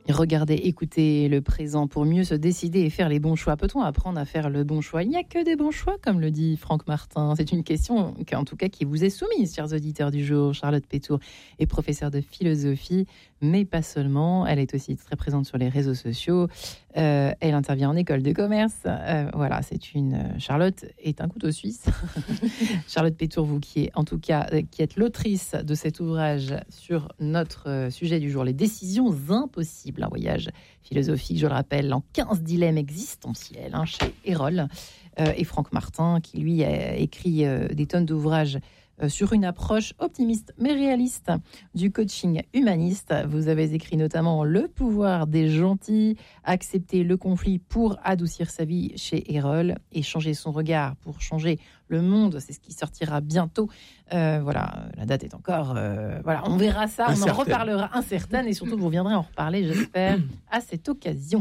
Regardez, écoutez le présent pour mieux se décider et faire les bons choix. Peut-on apprendre à faire le bon choix ? Il n'y a que des bons choix, comme le dit Franck Martin. C'est une question, en tout cas, qui vous est soumise, chers auditeurs du jour. Charlotte Pétour est professeure de philosophie, mais pas seulement. Elle est aussi très présente sur les réseaux sociaux. Elle intervient en école de commerce. Voilà, Charlotte est un couteau suisse. Charlotte Pétour, vous qui êtes l'autrice de cet ouvrage sur notre sujet du jour, les décisions impossibles. Un voyage philosophique, je le rappelle, en 15 dilemmes existentiels, chez Erol. Et Franck Martin, qui lui a écrit des tonnes d'ouvrages sur une approche optimiste mais réaliste du coaching humaniste. Vous avez écrit notamment Le pouvoir des gentils, accepter le conflit pour adoucir sa vie chez Erol et changer son regard pour changer le monde. C'est ce qui sortira bientôt. Voilà, la date est encore... voilà, on verra ça, on en reparlera, incertaine, et surtout vous reviendrez en reparler, j'espère, à cette occasion.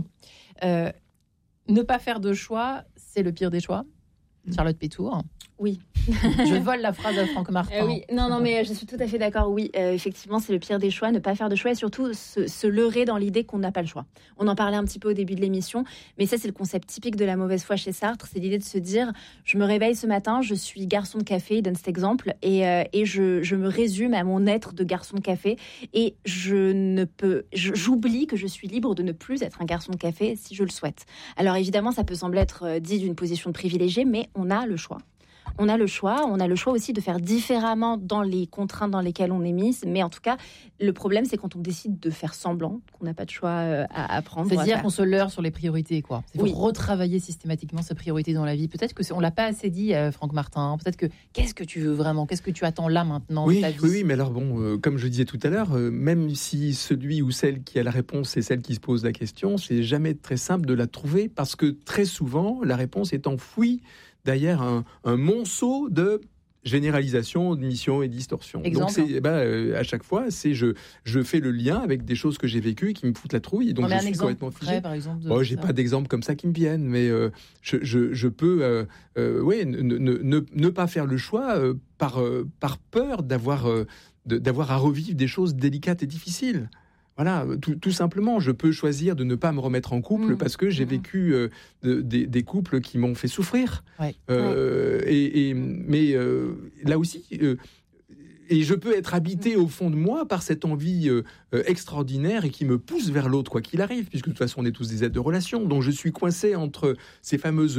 Ne pas faire de choix, c'est le pire des choix. Charlotte Pétour. Oui. Je vole la phrase de Franck Martin. Oui, non, mais je suis tout à fait d'accord. Oui, effectivement, c'est le pire des choix, ne pas faire de choix et surtout se leurrer dans l'idée qu'on n'a pas le choix. On en parlait un petit peu au début de l'émission, mais ça, c'est le concept typique de la mauvaise foi chez Sartre. C'est l'idée de se dire, je me réveille ce matin, je suis garçon de café, il donne cet exemple, et je me résume à mon être de garçon de café et j'oublie que je suis libre de ne plus être un garçon de café si je le souhaite. Alors évidemment, ça peut sembler être dit d'une position de privilégié, mais on a le choix. On a le choix aussi de faire différemment dans les contraintes dans lesquelles on est mis. Mais en tout cas, le problème, c'est quand on décide de faire semblant qu'on n'a pas de choix à prendre. C'est-à-dire qu'on se leurre sur les priorités, quoi. Il faut retravailler systématiquement ses priorités dans la vie. Peut-être qu'on ne l'a pas assez dit, Franck Martin. Peut-être que, qu'est-ce que tu veux vraiment ? Qu'est-ce que tu attends là, maintenant, de ta vie ? Oui, mais alors bon, comme je disais tout à l'heure, même si celui ou celle qui a la réponse, c'est celle qui se pose la question, c'est jamais très simple de la trouver parce que très souvent, la réponse est enfouie derrière un monceau de généralisation, de mission et distorsion. Exemple. Donc à chaque fois, je fais le lien avec des choses que j'ai vécues et qui me foutent la trouille. Et donc je suis complètement figé. Par exemple, j'ai pas d'exemple comme ça qui me viennent, mais je peux ne pas faire le choix par peur d'avoir à revivre des choses délicates et difficiles. Voilà, tout simplement, je peux choisir de ne pas me remettre en couple parce que j'ai vécu des couples qui m'ont fait souffrir. Ouais. Mais là aussi, et je peux être habité au fond de moi par cette envie extraordinaire et qui me pousse vers l'autre, quoi qu'il arrive, puisque de toute façon, on est tous des êtres de relation. Donc, je suis coincé entre ces fameuses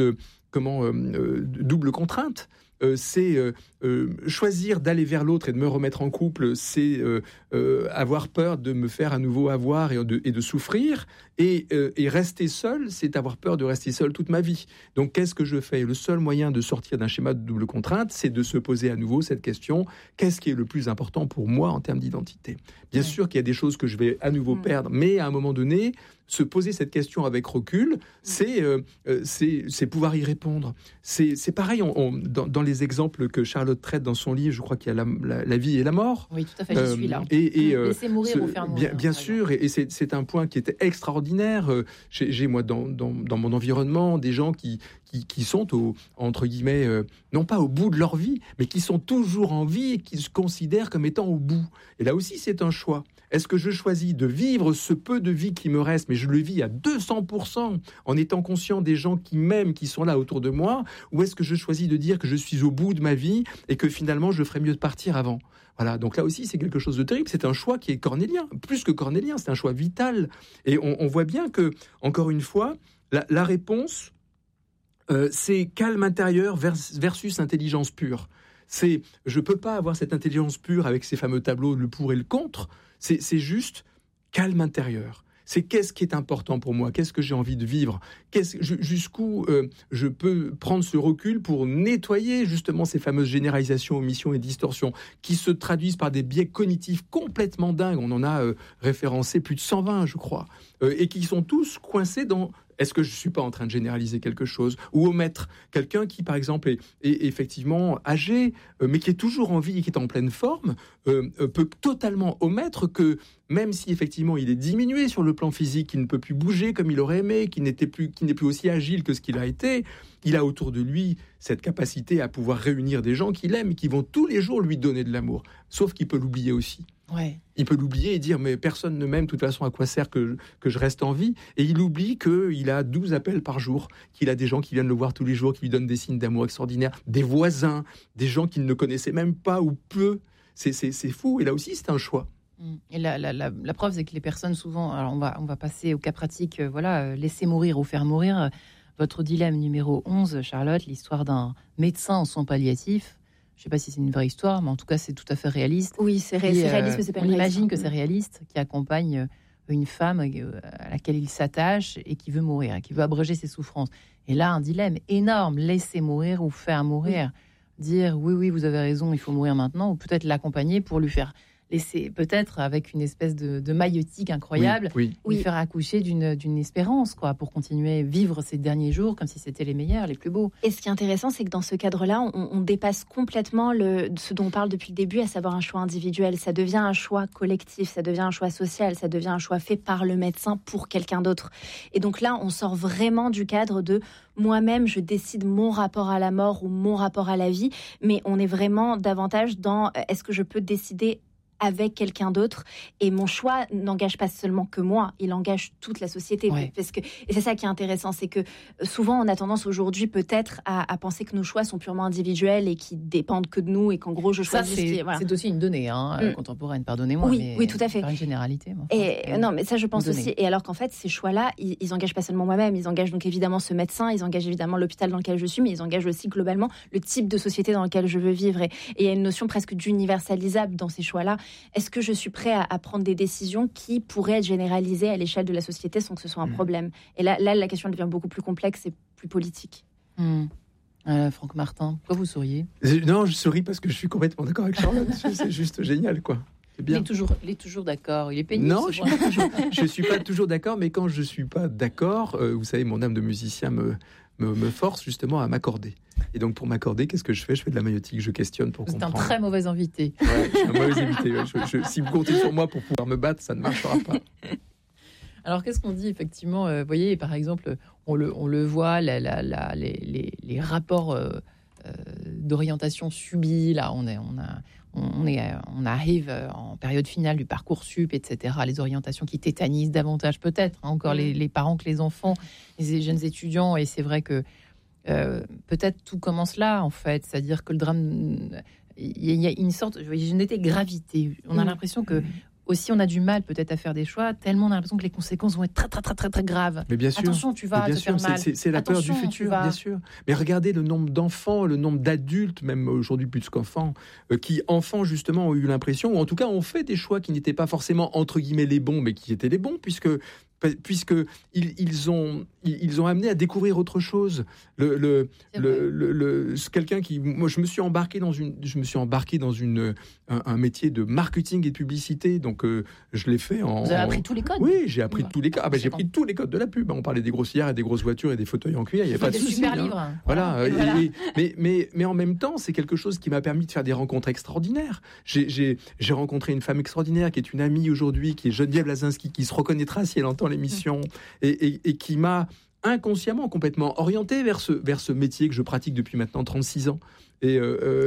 doubles contraintes. C'est choisir d'aller vers l'autre et de me remettre en couple, c'est avoir peur de me faire à nouveau avoir et de souffrir, et rester seul, c'est avoir peur de rester seul toute ma vie. Donc qu'est-ce que je fais ? Le seul moyen de sortir d'un schéma de double contrainte, c'est de se poser à nouveau cette question, qu'est-ce qui est le plus important pour moi en termes d'identité ? Bien sûr qu'il y a des choses que je vais à nouveau perdre, mais à un moment donné, se poser cette question avec recul, c'est pouvoir y répondre. C'est pareil, dans les exemples que Charlotte traite dans son livre, je crois qu'il y a la vie et la mort. Oui, tout à fait, j'y suis là. Laisser mourir ou faire mourir. Bien sûr, et c'est un point qui était extraordinaire. J'ai moi, dans mon environnement, des gens qui sont, entre guillemets, non pas au bout de leur vie, mais qui sont toujours en vie et qui se considèrent comme étant au bout. Et là aussi, c'est un choix. Est-ce que je choisis de vivre ce peu de vie qui me reste, mais je le vis à 200% en étant conscient des gens qui m'aiment, qui sont là autour de moi, ou est-ce que je choisis de dire que je suis au bout de ma vie et que finalement je ferais mieux de partir avant ? Voilà, donc là aussi c'est quelque chose de terrible, c'est un choix qui est cornélien, plus que cornélien, c'est un choix vital. Et on voit bien que, encore une fois, la réponse, c'est calme intérieur versus intelligence pure. Je peux pas avoir cette intelligence pure avec ces fameux tableaux, le pour et le contre, c'est juste calme intérieur. C'est qu'est-ce qui est important pour moi, qu'est-ce que j'ai envie de vivre, jusqu'où je peux prendre ce recul pour nettoyer justement ces fameuses généralisations, omissions et distorsions qui se traduisent par des biais cognitifs complètement dingues. On en a référencé plus de 120, je crois, et qui sont tous coincés dans... Est-ce que je ne suis pas en train de généraliser quelque chose ou omettre quelqu'un qui, par exemple, est effectivement âgé, mais qui est toujours en vie et qui est en pleine forme, peut totalement omettre que même si effectivement il est diminué sur le plan physique, qu'il ne peut plus bouger comme il aurait aimé, qu'il n'est plus aussi agile que ce qu'il a été, il a autour de lui cette capacité à pouvoir réunir des gens qu'il aime et qui vont tous les jours lui donner de l'amour. Sauf qu'il peut l'oublier aussi. Ouais. Il peut l'oublier et dire mais personne ne m'aime, de toute façon à quoi sert que je reste en vie. Et il oublie qu'il a 12 appels par jour, qu'il a des gens qui viennent le voir tous les jours, qui lui donnent des signes d'amour extraordinaires, des voisins, des gens qu'il ne connaissait même pas ou peu. C'est fou. Et là aussi c'est un choix. Et la preuve, c'est que les personnes souvent, alors on va passer au cas pratique, laisser mourir ou faire mourir. Votre dilemme numéro 11, Charlotte, l'histoire d'un médecin en soins palliatifs. Je ne sais pas si c'est une vraie histoire, mais en tout cas, c'est tout à fait réaliste. Oui, c'est réaliste, mais c'est pas une On vraie imagine histoire. que c'est réaliste, qui accompagne une femme à laquelle il s'attache et qui veut mourir, qui veut abréger ses souffrances. Et là, un dilemme énorme, laisser mourir ou faire mourir. Dire oui, vous avez raison, il faut mourir maintenant, ou peut-être l'accompagner pour lui faire laisser, peut-être avec une espèce de maïeutique incroyable, Oui. lui faire accoucher d'une espérance, quoi, pour continuer à vivre ces derniers jours comme si c'était les meilleurs, les plus beaux. Et ce qui est intéressant, c'est que dans ce cadre-là, on dépasse complètement ce dont on parle depuis le début, à savoir un choix individuel. Ça devient un choix collectif, ça devient un choix social, ça devient un choix fait par le médecin pour quelqu'un d'autre. Et donc là, on sort vraiment du cadre de moi-même, je décide mon rapport à la mort ou mon rapport à la vie, mais on est vraiment davantage dans est-ce que je peux décider avec quelqu'un d'autre, et mon choix n'engage pas seulement que moi, il engage toute la société. Ouais. Et c'est ça qui est intéressant, c'est que souvent on a tendance aujourd'hui peut-être à penser que nos choix sont purement individuels et qui dépendent que de nous, et qu'en gros je Ça, choisis. c'est aussi une donnée contemporaine, pardonnez-moi. Oui, mais tout à fait. Faire une généralité. Mais Et non, mais ça je pense données. aussi. Et alors qu'en fait, ces choix-là, ils engagent pas seulement moi-même, ils engagent donc évidemment ce médecin, ils engagent évidemment l'hôpital dans lequel je suis, mais ils engagent aussi globalement le type de société dans lequel je veux vivre. Et il y a une notion presque d'universalisable dans ces choix-là. Est-ce que je suis prêt à prendre des décisions qui pourraient être généralisées à l'échelle de la société sans que ce soit un problème? Et là, la question devient beaucoup plus complexe et plus politique. Franck Martin, pourquoi vous souriez? Non, je souris parce que je suis complètement d'accord avec Charlotte. C'est juste génial, quoi. C'est bien. Il est toujours d'accord. Il est pénible. Non, je suis pas toujours d'accord, mais quand je suis pas d'accord, vous savez, mon âme de musicien me force justement à m'accorder. Et donc pour m'accorder, qu'est-ce que je fais? Je fais de la maïeutique, je questionne pour comprendre. C'est un très mauvais invité. Ouais, je suis un mauvais invité. Ouais. Si vous comptez sur moi pour pouvoir me battre, ça ne marchera pas. Alors qu'est-ce qu'on dit effectivement? Vous voyez, par exemple, on le voit, les rapports d'orientation subis. Là, on arrive en période finale du Parcoursup, etc. Les orientations qui tétanisent davantage peut-être, encore les parents que les enfants, les jeunes étudiants. Et c'est vrai que peut-être tout commence là, en fait. C'est-à-dire que le drame, il y a une sorte, je n'étais gravité. On a l'impression que aussi on a du mal peut-être à faire des choix, tellement on a l'impression que les conséquences vont être très, très, très, très, très graves. Mais bien sûr. Attention, tu vas te faire mal. C'est la peur du futur, bien sûr. Mais regardez le nombre d'enfants, le nombre d'adultes, même aujourd'hui plus qu'enfants, qui, enfants, justement, ont eu l'impression, ou en tout cas ont fait des choix qui n'étaient pas forcément, entre guillemets, les bons, mais qui étaient les bons, puisque ils ont amené à découvrir autre chose. Quelqu'un qui, moi, je me suis embarqué dans un métier de marketing et de publicité, donc je l'ai fait en. Vous avez appris tous les codes? Oui, j'ai appris tous les codes. J'ai appris tous les codes de la pub. On parlait des grossières et des grosses voitures et des fauteuils en cuir. Il n'y a pas de souci. Super livre. Voilà. Mais en même temps, c'est quelque chose qui m'a permis de faire des rencontres extraordinaires. J'ai rencontré une femme extraordinaire qui est une amie aujourd'hui, qui est Geneviève Lazinski, qui se reconnaîtra si elle entend l'émission, et qui m'a inconsciemment complètement orienté vers ce métier que je pratique depuis maintenant 36 ans. Mais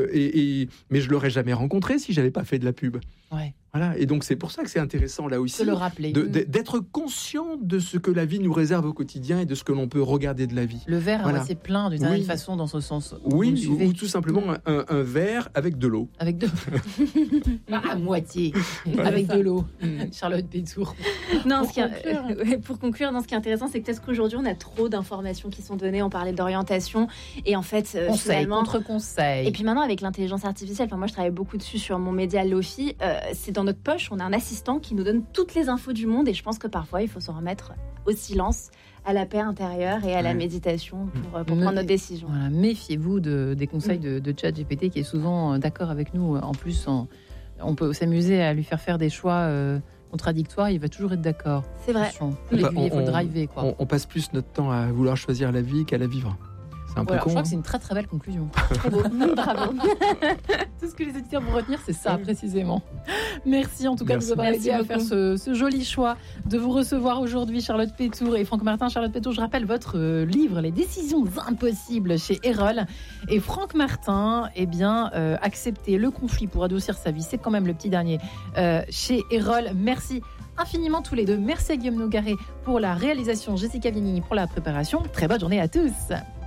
je l'aurais jamais rencontré si j'avais pas fait de la pub. Ouais. Voilà. Et donc c'est pour ça que c'est intéressant là aussi de le rappeler, d'être conscient de ce que la vie nous réserve au quotidien et de ce que l'on peut regarder de la vie. Le verre à moitié plein d'une certaine façon dans ce sens. Oui, ou tout simplement un verre avec de l'eau. Avec de à moitié avec de l'eau. Charlotte Pétour. Non, pour conclure, ce qui est intéressant, c'est que peut-être qu'aujourd'hui on a trop d'informations qui sont données. On parlait d'orientation et en fait finalement, contre-conseil. Et puis maintenant avec l'intelligence artificielle, moi je travaille beaucoup dessus sur mon média Lofi. C'est dans notre poche, on a un assistant qui nous donne toutes les infos du monde, et je pense que parfois il faut s'en remettre au silence, à la paix intérieure et à la méditation pour prendre nos décisions. Voilà, méfiez-vous des conseils de ChatGPT qui est souvent d'accord avec nous. En plus, on peut s'amuser à lui faire des choix contradictoires, il va toujours être d'accord. C'est vrai. Il faut le driver, quoi. On passe plus notre temps à vouloir choisir la vie qu'à la vivre. un peu Voilà, con. je crois que c'est une très très belle conclusion. Très beau. Bravo. Tout ce que les auditeurs vont retenir, c'est ça précisément. Merci en tout cas de Merci. nous avoir aidé à Merci faire ce joli choix de vous recevoir aujourd'hui, Charlotte Pétour et Franck Martin. Charlotte Pétour, je rappelle votre livre Les décisions impossibles chez Erol. Et Franck Martin, eh bien, accepter le conflit pour adoucir sa vie, c'est quand même le petit dernier chez Erol. Merci infiniment tous les deux. Merci à Guillaume Nogaret pour la réalisation, Jessica Vignini pour la préparation. Très bonne journée à tous.